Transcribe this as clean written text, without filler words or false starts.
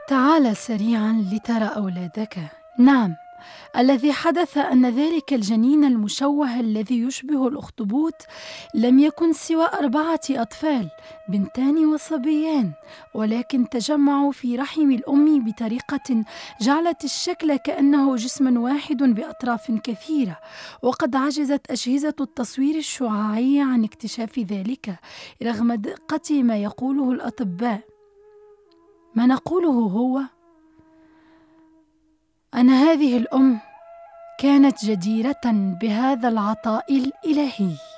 تعال سريعا لترى أولادك. نعم، الذي حدث أن ذلك الجنين المشوه الذي يشبه الأخطبوط لم يكن سوى 4 أطفال، بنتان وصبيان، ولكن تجمعوا في رحم الأم بطريقة جعلت الشكل كأنه جسم واحد بأطراف كثيرة، وقد عجزت أجهزة التصوير الشعاعي عن اكتشاف ذلك رغم دقة ما يقوله الأطباء. ما نقوله هو أن هذه الأم كانت جديرة بهذا العطاء الإلهي.